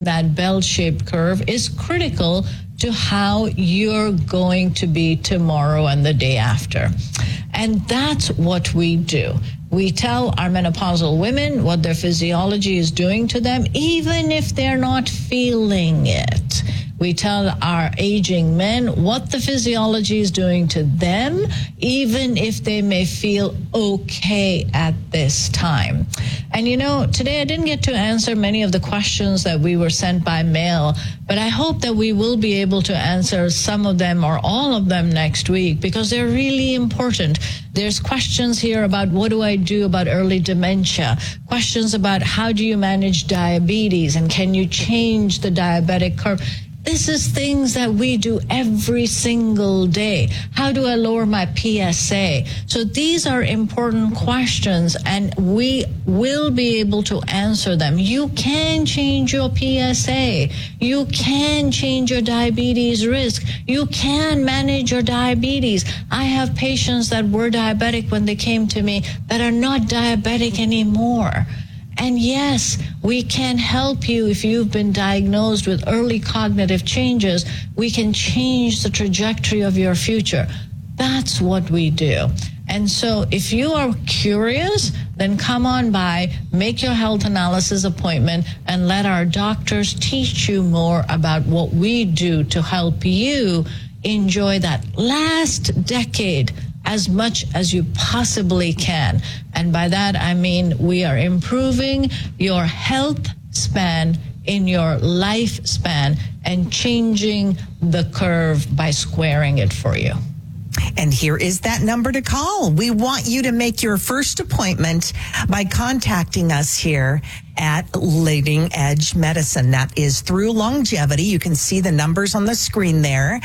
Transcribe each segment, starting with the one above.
that bell-shaped curve is critical to how you're going to be tomorrow and the day after. And that's what we do. We tell our menopausal women what their physiology is doing to them, even if they're not feeling it. We tell our aging men what the physiology is doing to them, even if they may feel okay at this time. And you know, today I didn't get to answer many of the questions that we were sent by mail, but I hope that we will be able to answer some of them or all of them next week, because they're really important. There's questions here about what do I do about early dementia, questions about how do you manage diabetes, and can you change the diabetic curve? This is things that we do every single day. How do I lower my PSA? So these are important questions, and we will be able to answer them. You can change your PSA. You can change your diabetes risk. You can manage your diabetes. I have patients that were diabetic when they came to me that are not diabetic anymore. And yes, we can help you if you've been diagnosed with early cognitive changes. We can change the trajectory of your future. That's what we do. And so if you are curious, then come on by, make your health analysis appointment, and let our doctors teach you more about what we do to help you enjoy that last decade as much as you possibly can. And by that, I mean we are improving your health span in your lifespan and changing the curve by squaring it for you. And here is that number to call. We want you to make your first appointment by contacting us here at Leading Edge Medicine. That is through Longevity. You can see the numbers on the screen there.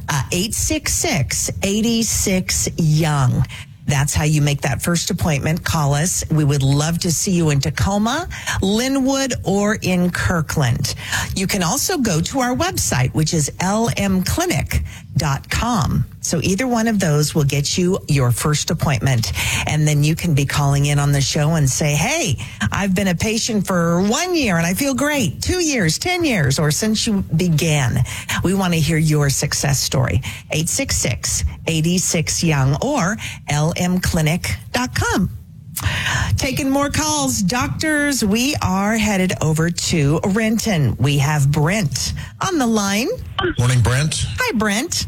866-86-YOUNG. That's how you make that first appointment. Call us. We would love to see you in Tacoma, Linwood, or in Kirkland. You can also go to our website, which is lmclinic.com. So either one of those will get you your first appointment. And then you can be calling in on the show and say, hey, I've been a patient for 1 year and I feel great. 2 years, 10 years, or since you began. We want to hear your success story. 866-86-YOUNG or lmclinic.com. Taking more calls. Doctors, we are headed over to Renton. We have Brent on the line. Morning, Brent. Hi, Brent.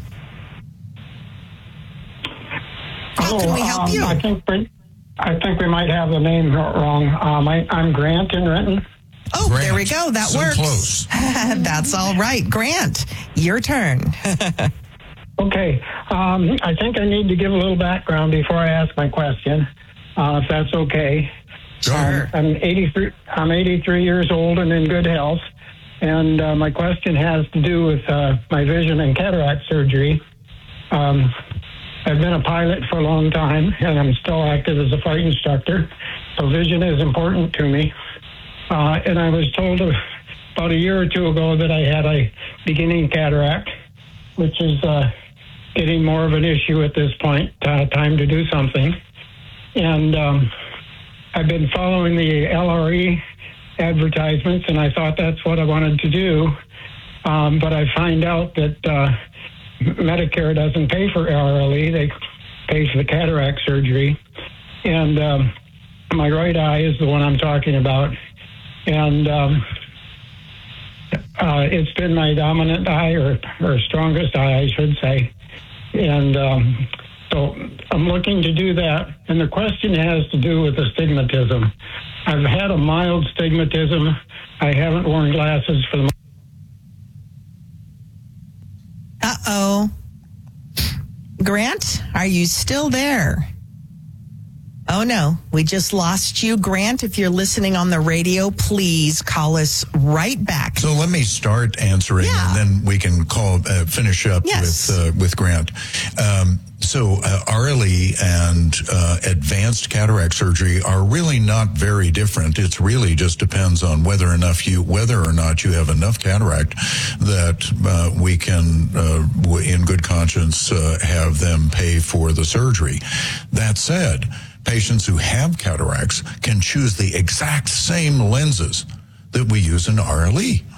How can we help you? I think we might have the name wrong. I'm Grant in Renton. Oh, Grant. There we go. That So works. close. That's all right. Grant, your turn. Okay. I think I need to give a little background before I ask my question, if that's okay. Sure. I'm 83 years old and in good health. And my question has to do with my vision and cataract surgery. I've been a pilot for a long time, and I'm still active as a flight instructor. So vision is important to me. And I was told about a year or two ago that I had a beginning cataract, which is getting more of an issue at this point, time to do something. And I've been following the LRE advertisements, and I thought that's what I wanted to do. But I find out that Medicare doesn't pay for LRE. They pay for the cataract surgery. And my right eye is the one I'm talking about. And it's been my dominant eye, or strongest eye, I should say. And so I'm looking to do that. And the question has to do with astigmatism. I've had a mild astigmatism. I haven't worn glasses for the Uh-oh. Grant, are you still there? Oh, no. We just lost you. Grant, if you're listening on the radio, please call us right back. So let me start answering, and then we can finish up with Grant. So RLE and advanced cataract surgery are really not very different. It really just depends on whether or not you have enough cataract that we can, in good conscience, have them pay for the surgery. That said, patients who have cataracts can choose the exact same lenses that we use in RLE.